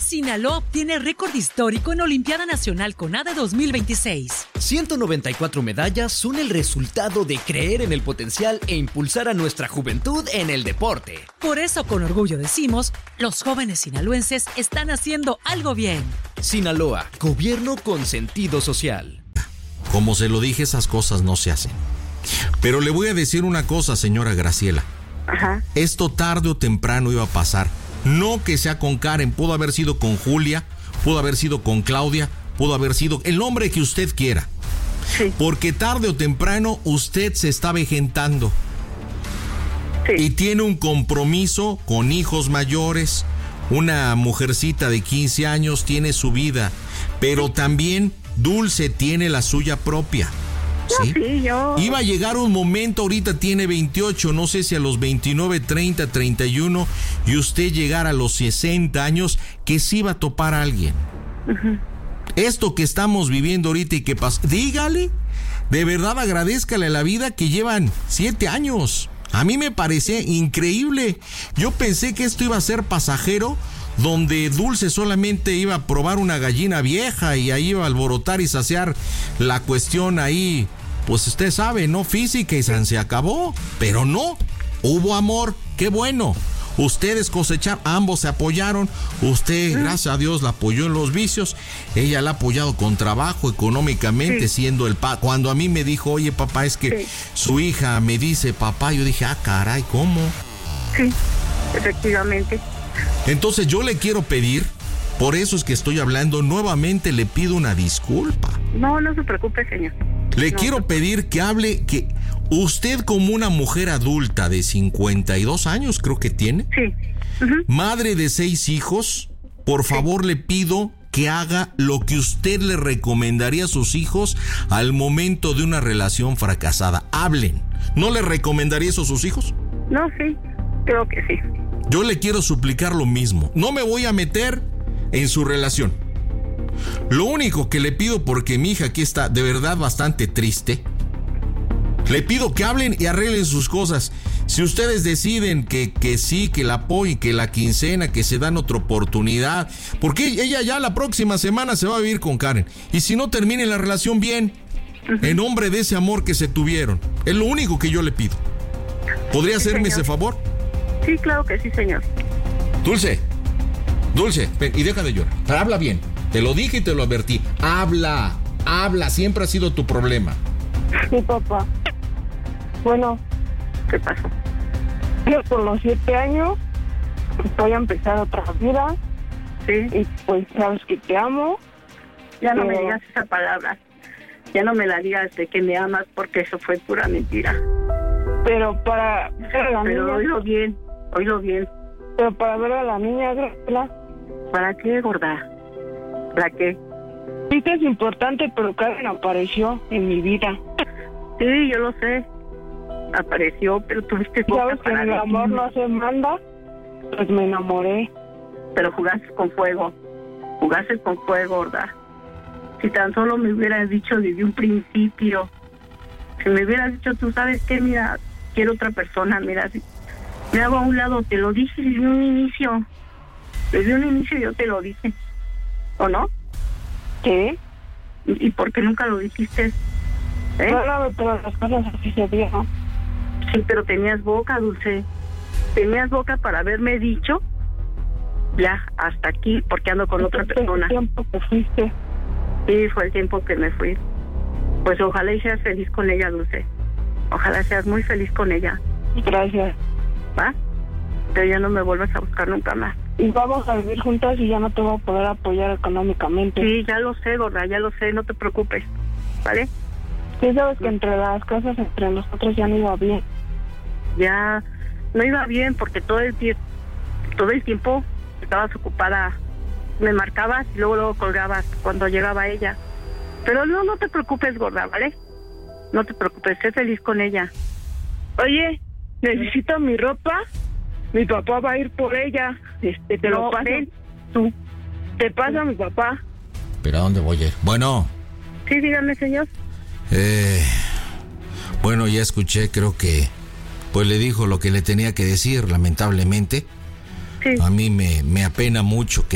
Sinaloa obtiene récord histórico en Olimpiada Nacional CONADE 2026. 194 medallas son el resultado de creer en el potencial e impulsar a nuestra juventud en el deporte. Por eso, con orgullo decimos, los jóvenes sinaloenses están haciendo algo bien. Sinaloa, gobierno con sentido social. Como se lo dije, esas cosas no se hacen. Pero le voy a decir una cosa, señora Graciela. Ajá. Esto tarde o temprano iba a pasar. No que sea con Karen, pudo haber sido con Julia, pudo haber sido con Claudia, pudo haber sido el nombre que usted quiera. Sí. Porque tarde o temprano usted se está avejentando. Sí. Y tiene un compromiso con hijos mayores, una mujercita de 15 años tiene su vida, pero también Dulce tiene la suya propia. ¿Sí? Sí, yo... Iba a llegar un momento, ahorita tiene 28, no sé si a los 29, 30, 31, y usted llegara a los 60 años, que sí iba a topar a alguien. Uh-huh. Esto que estamos viviendo ahorita y que pasa, dígale, de verdad agradézcale a la vida que llevan 7 años. A mí me parecía increíble. Yo pensé que esto iba a ser pasajero, donde Dulce solamente iba a probar una gallina vieja y ahí iba a alborotar y saciar la cuestión ahí, pues usted sabe, ¿no? Física, y se acabó. Pero no, hubo amor, qué bueno. Ustedes cosecharon, ambos se apoyaron. Usted, gracias a Dios, la apoyó en los vicios. Ella la ha apoyado con trabajo, económicamente, siendo el papá. Cuando a mí me dijo, oye, papá, es que su hija me dice papá, yo dije, caray, ¿cómo? Sí, efectivamente. Entonces yo le quiero pedir, por eso es que estoy hablando, nuevamente le pido una disculpa. No se preocupe, señor. Le quiero pedir que hable, que usted como una mujer adulta de 52 años, creo que tiene. Sí. Uh-huh. Madre de 6 hijos, por favor le pido que haga lo que usted le recomendaría a sus hijos al momento de una relación fracasada. Hablen. ¿No le recomendaría eso a sus hijos? No, sí, creo que sí. Yo le quiero suplicar lo mismo. No me voy a meter en su relación. Lo único que le pido, porque mi hija aquí está de verdad bastante triste, le pido que hablen y arreglen sus cosas. Si ustedes deciden que sí, que la apoyen, que la quincena, que se dan otra oportunidad, porque ella ya la próxima semana se va a vivir con Karen. Y si no, terminen la relación bien, en nombre de ese amor que se tuvieron. Es lo único que yo le pido. ¿Podría hacerme ese favor? Sí, claro que sí, señor. Dulce, ven y deja de llorar. Pero habla bien. Te lo dije y te lo advertí. Habla, siempre ha sido tu problema. Sí, papá. Bueno, ¿qué pasó? yo por los 7 años voy a empezar otra vida. Sí. Y pues sabes que te amo. Ya no me digas esa palabra. Ya no me la digas de que me amas, porque eso fue pura mentira. Pero para ver a la Pero niña... oílo bien. Pero para ver a la niña, Graciela. ¿Para qué, gorda? ¿Para qué? Sí que es importante, pero Karen apareció en mi vida. Sí, yo lo sé. Apareció, pero tuviste boca ¿Sabes que para el amor no se manda? Pues me enamoré. Pero jugaste con fuego, gorda. Si tan solo me hubieras dicho desde un principio, si me hubieras dicho, tú sabes qué, mira, quiero otra persona, mira, me hago a un lado, te lo dije desde un inicio yo te lo dije, ¿o no? ¿Qué? ¿Y por qué nunca lo dijiste? Claro, pero las cosas así se dieron. Sí, pero tenías boca, Dulce, tenías boca para haberme dicho, ya, hasta aquí, porque ando con otra persona. ¿El tiempo que fuiste? Sí, fue el tiempo que me fui. Pues ojalá y seas feliz con ella, Dulce. Ojalá seas muy feliz con ella. Gracias. ¿Va? Pero ya no me vuelvas a buscar nunca más. Y vamos a vivir juntas y ya no te voy a poder apoyar económicamente. Sí, ya lo sé, gorda, ya lo sé, no te preocupes. ¿Vale? Sí, sabes que entre las cosas, entre nosotros ya no iba bien. Ya no iba bien porque todo el tiempo estabas ocupada. Me marcabas y luego colgabas cuando llegaba ella. Pero no te preocupes, gorda, ¿vale? No te preocupes, sé feliz con ella. Oye, necesito mi ropa. Mi papá va a ir por ella. Te lo paso. Ven, tú. Te paso a mi papá. ¿Pero a dónde voy a ir? Bueno. Sí, dígame, señor. Bueno, ya escuché, creo que pues le dijo lo que le tenía que decir, lamentablemente. Sí. A mí me apena mucho que